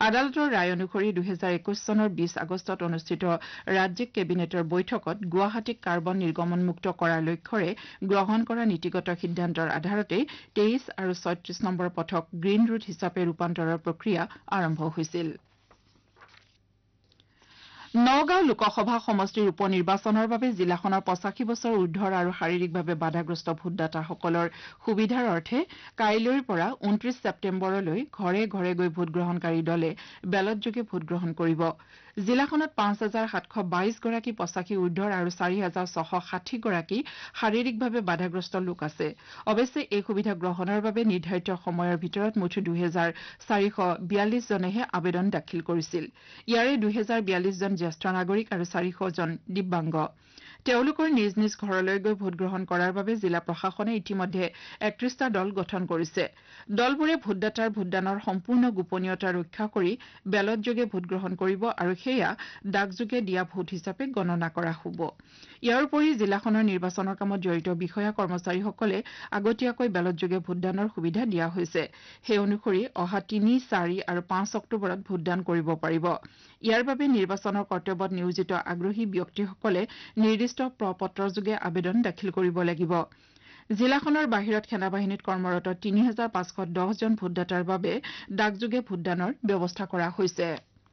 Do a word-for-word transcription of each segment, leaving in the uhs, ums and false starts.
আদালতৰ ৰায় অনুসৰি দুহেজাৰ একৈশ চনৰ বিশ আগষ্টত অনুষ্ঠিত ৰাজ্যিক কেবিনেটৰ বৈঠকত গুৱাহাটীক কাৰ্বন নিৰ্গমনমুক্ত কৰাৰ লক্ষ্যৰে গ্ৰহণ কৰা নীতিগত সিদ্ধান্তৰ আধাৰতে তেইশ আৰু ছয়ত্ৰিশ নম্বৰ পথক গ্ৰীণ ৰুট হিচাপে ৰূপান্তৰৰ প্ৰক্ৰিয়া আৰম্ভ হৈছিল। নগাঁও লোকসভা সমষ্টিৰ উপ নিৰ্বাচনৰ বাবে জিলাখনৰ পঁচাশী বছৰ ঊৰ্ধৰ আৰু শাৰীৰিকভাৱে বাধাগ্ৰস্ত ভোটদাতাসকলৰ সুবিধাৰ অৰ্থে কাইলৈৰ পৰা ঊনত্ৰিশ ছেপ্টেম্বৰলৈ ঘৰে ঘৰে গৈ ভোটগ্ৰহণকাৰী দলে বেলটযোগে ভোটগ্ৰহণ কৰিব। জিলাখনত পাঁচ হাজাৰ সাতশ বাইশ গৰাকী পঁচাশী ঊৰ্ধৰ আৰু চাৰি হাজাৰ ছশ ষাঠি গৰাকী শাৰীৰিকভাৱে বাধাগ্ৰস্ত লোক আছে। অৱশ্যে এই সুবিধা গ্ৰহণৰ বাবে নিৰ্ধাৰিত সময়ৰ ভিতৰত মুঠ দুহেজাৰ চাৰিশ বিয়াল্লিছ জনেহে আবেদন দাখিল কৰিছিল। ইয়াৰে দুহেজাৰ বিয়াল্লিছ জন জ্যেষ্ঠ নাগৰিক আৰু চাৰিশ জন দিব্যাংগ। তেওঁলোকৰ নিজ নিজ ঘৰলৈ গৈ ভোটগ্ৰহণ কৰাৰ বাবে জিলা প্ৰশাসনে ইতিমধ্যে একত্ৰিশটা দল গঠন কৰিছে। দলবোৰে ভোটদাতাৰ ভোটদানৰ সম্পূৰ্ণ গোপনীয়তা ৰক্ষা কৰি বেলটযোগে ভোটগ্ৰহণ কৰিব আৰু সেয়া ডাকযোগে দিয়া ভোট হিচাপে গণনা কৰা হ'ব। ইয়াৰ উপৰি জিলাখনৰ নিৰ্বাচনৰ কামত জড়িত বিষয়া কৰ্মচাৰীসকলে আগতীয়াকৈ বেলটযোগে ভোটদানৰ সুবিধা দিয়া হৈছে। সেই অনুসৰি অহা তিনি চাৰি আৰু পাঁচ অক্টোবৰত ভোটদান কৰিব পাৰিব। ইয়াৰ বাবে নিৰ্বাচনৰ কৰ্তব্যত নিয়োজিত আগ্ৰহী ব্যক্তিসকলে নিৰ্দিষ্ট প্ৰ-পত্ৰযোগে আবেদন দাখিল কৰিব লাগিব। জিলাখনৰ বাহিৰত সেনাবাহিনীত কৰ্মৰত তিনি হাজাৰ পাঁচশ দহ জন ভোটদাতাৰ বাবে ডাকযোগে ভোটদানৰ ব্যৱস্থা কৰা হৈছে।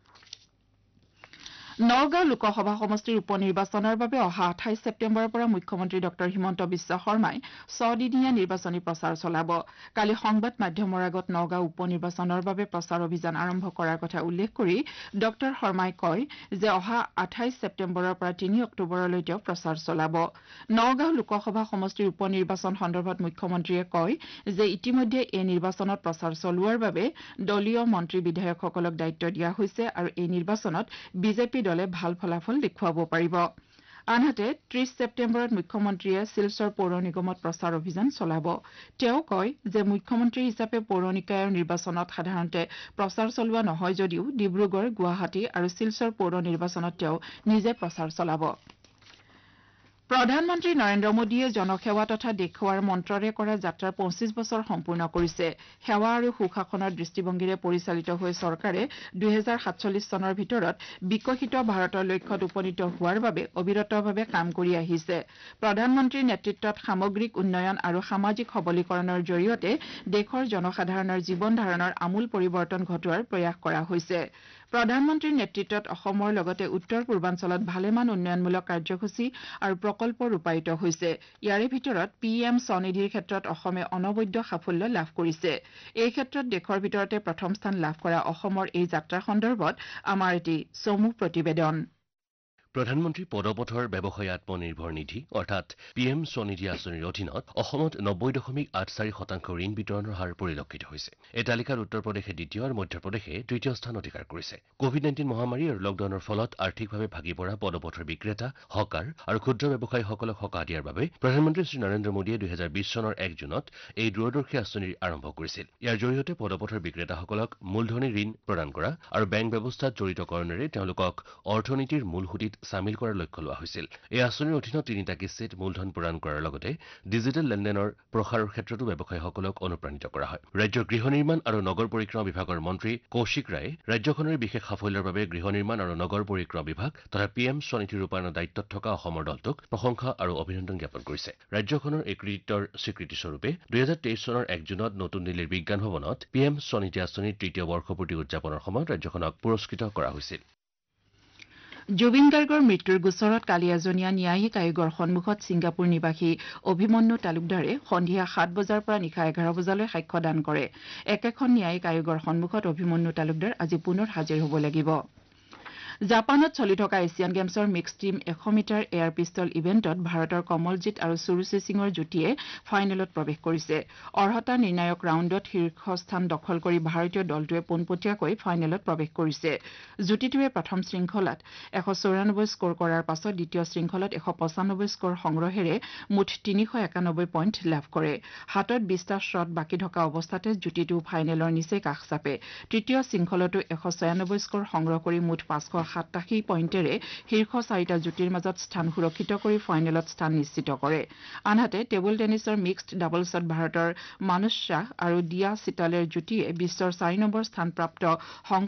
নগাঁও লোকসভা সমষ্টিৰ উপ নিৰ্বাচনৰ বাবে অহা আঠাইশ ছেপ্টেম্বৰৰ পৰা মুখ্যমন্ত্ৰী ডক্টৰ হিমন্ত বিশ্ব শৰ্মাই ছদিনীয়া নিৰ্বাচনী প্ৰচাৰ চলাব। কালি সংবাদ মাধ্যমৰ আগত নগাঁও উপ নিৰ্বাচনৰ বাবে প্ৰচাৰ অভিযান আৰম্ভ কৰাৰ কথা উল্লেখ কৰি ডক্টৰ শৰ্মাই কয় যে অহা আঠাইশ ছেপ্টেম্বৰৰ পৰা তিনি অক্টোবৰলৈ তেওঁ প্ৰচাৰ চলাব। নগাঁও লোকসভা সমষ্টিৰ উপ নিৰ্বাচন সন্দৰ্ভত মুখ্যমন্ত্ৰীয়ে কয় যে ইতিমধ্যে এই নিৰ্বাচনত প্ৰচাৰ চলোৱাৰ বাবে দলীয় মন্ত্ৰী বিধায়কসকলক দায়িত্ব দিয়া হৈছে আৰু এই নিৰ্বাচনত বিজেপি দলে ভাল ফলাফল দেখুৱাব পাৰিব। আনহাতে ত্ৰিশ ছেপ্টেম্বৰত মুখ্যমন্ত্ৰীয়ে শিলচৰ পৌৰ নিগমত প্ৰচাৰ অভিযান চলাব। তেওঁ কয় যে মুখ্যমন্ত্ৰী হিচাপে পৌৰ নিকায়ৰ নিৰ্বাচনত সাধাৰণতে প্ৰচাৰ চলোৱা নহয় যদিও ডিব্ৰুগড়, গুৱাহাটী আৰু শিলচৰ পৌৰ নিৰ্বাচনত তেওঁ নিজে প্ৰচাৰ চলাব। প্ৰধানমন্ত্ৰী নৰেন্দ্ৰ মোদীয়ে জনসেৱা তথা দেখুওৱাৰ মন্ত্ৰৰে কৰা যাত্ৰাৰ পঁচিছ বছৰ সম্পূৰ্ণ কৰিছে। সেৱা আৰু সুশাসনৰ দৃষ্টিভংগীৰে পৰিচালিত হৈ চৰকাৰে দুহেজাৰ সাতচল্লিছ চনৰ ভিতৰত বিকশিত ভাৰতৰ লক্ষ্যত উপনীত হোৱাৰ বাবে অবিৰতভাৱে কাম কৰি আহিছে। প্ৰধানমন্ত্ৰীৰ নেতৃত্বত সামগ্ৰিক উন্নয়ন আৰু সামাজিক সবলীকৰণৰ জৰিয়তে দেশৰ জনসাধাৰণৰ জীৱন ধাৰণৰ আমূল পৰিৱৰ্তন ঘটোৱাৰ প্ৰয়াস কৰা হৈছে। প্ৰধানমন্ত্ৰীৰ নেতৃত্বত অসমৰ লগতে উত্তৰ পূৰ্বাঞ্চলত ভালেমান উন্নয়নমূলক কাৰ্যসূচী আৰু প্ৰকল্প ৰূপায়িত হৈছে। ইয়াৰে ভিতৰত পি এম স্বনিধিৰ ক্ষেত্ৰত অসমে অনবদ্য সাফল্য লাভ কৰিছে। এই ক্ষেত্ৰত দেশৰ ভিতৰতে প্ৰথম স্থান লাভ কৰা অসমৰ এই যাত্ৰা সন্দৰ্ভত আমাৰ এটি চমু প্ৰতিবেদন। প্ৰধানমন্ত্ৰী পদপথৰ ব্যৱসায়ী আত্মনিৰ্ভৰ নিধি অৰ্থাৎ পি এম স্বনিধি আঁচনিৰ অধীনত অসমত নব্বৈ দশমিক আঠ চাৰি শতাংশ ঋণ বিতৰণৰ হাৰ পৰিলক্ষিত হৈছে। এই তালিকাত উত্তৰ প্ৰদেশে দ্বিতীয় আৰু মধ্যপ্ৰদেশে তৃতীয় স্থান অধিকাৰ কৰিছে। কোভিড নাইণ্টিন মহামাৰী আৰু লকডাউনৰ ফলত আৰ্থিকভাৱে ভাগি পৰা পদপথৰ বিক্ৰেতা, হকাৰ আৰু ক্ষুদ্ৰ ব্যৱসায়ীসকলক সকাহ দিয়াৰ বাবে প্ৰধানমন্ত্ৰী শ্ৰী নৰেন্দ্ৰ মোদীয়ে দুহেজাৰ বিশ চনৰ এক জুনত এই দূৰদৰ্শী আঁচনিৰ আৰম্ভ কৰিছিল। ইয়াৰ জৰিয়তে পদপথৰ বিক্ৰেতাসকলক মূলধনী ঋণ প্ৰদান কৰা আৰু বেংক ব্যৱস্থাত জড়িতকৰণেৰে তেওঁলোকক অৰ্থনীতিৰ মূল সুঁতিত চামিল কৰাৰ লক্ষ্য লোৱা হৈছিল। এই আঁচনিৰ অধীনত তিনিটা কিস্তিত মূলধন প্ৰদান কৰাৰ লগতে ডিজিটেল লেনদেনৰ প্ৰসাৰৰ ক্ষেত্ৰতো ব্যৱসায়ীসকলক অনুপ্ৰাণিত কৰা হয়। ৰাজ্যৰ গৃহ নিৰ্মাণ আৰু নগৰ পৰিক্ৰমা বিভাগৰ মন্ত্ৰী কৌশিক ৰায়ে ৰাজ্যখনৰ বিশেষ সাফল্যৰ বাবে গৃহ নিৰ্মাণ আৰু নগৰ পৰিক্ৰমা বিভাগ তথা পি এম স্বনিধি ৰূপায়ণৰ দায়িত্বত থকা অসমৰ দলটোক প্ৰশংসা আৰু অভিনন্দন জ্ঞাপন কৰিছে। ৰাজ্যখনৰ এই কৃতিত্বৰ স্বীকৃতিস্বৰূপে দুহেজাৰ তেইছ চনৰ এক জুনত নতুন দিল্লীৰ বিজ্ঞান ভৱনত পি এম স্বনিধি আঁচনিৰ তৃতীয় বৰ্ষপূৰ্তি উদযাপনৰ সময়ত ৰাজ্যখনক পুৰস্কৃত কৰা হৈছিল। জুবিন গাৰ্গৰ মৃত্যুৰ গোচৰত কালি এজনীয়া ন্যায়িক আয়োগৰ সন্মুখত ছিংগাপুৰ নিবাসী অভিমন্যু তালুকদাৰে সন্ধিয়া সাত বজাৰ পৰা নিশা এঘাৰ বজালৈ সাক্ষ্যদান কৰে। একেখন ন্যায়িক আয়োগৰ সন্মুখত অভিমন্যু তালুকদাৰ আজি পুনৰ হাজিৰ হ'ব লাগিব। জাপানত চলি থকা এছিয়ান গেমছৰ মিক্সড টীম এশ মিটাৰ এয়াৰ পিষ্টল ইভেণ্টত ভাৰতৰ কমলজিৎ আৰু সুৰুচি সিঙৰ যুটীয়ে ফাইনেলত প্ৰৱেশ কৰিছে। অৰ্হতা নিৰ্ণায়ক ৰাউণ্ডত শীৰ্ষস্থান দখল কৰি ভাৰতীয় দলটোৱে পোনপটীয়াকৈ ফাইনেলত প্ৰৱেশ কৰিছে। যুটীটোৱে প্ৰথম শৃংখলাত এশ চৌৰানব্বৈ স্ক'ৰ কৰাৰ পাছত দ্বিতীয় শৃংখলাত এশ পঁচানব্বৈ স্ক'ৰ সংগ্ৰহেৰে মুঠ তিনিশ একানব্বৈ পইণ্ট লাভ কৰে। হাতত বিশটা শ্বট বাকী থকা অৱস্থাতে যুটীটো ফাইনেলৰ নিচেই কাষ চাপে। তৃতীয় শৃংখলতো এশ ছয়ানব্বৈ স্ক'ৰ সংগ্ৰহ কৰি মুঠ পাঁচশ সাতাশী পইণ্টেৰে শীৰ্ষ চাৰিটা যুটীৰ মাজত স্থান সুৰক্ষিত কৰি ফাইনেলত স্থান নিশ্চিত কৰে। আনহাতে টেবুল টেনিছৰ মিক্সড ডাবলছত ভাৰতৰ মানুষ শ্বাহ আৰু দিয়া চিতালেৰ যুটীয়ে বিশ্বৰ চাৰি নম্বৰ স্থানপ্ৰাপ্ত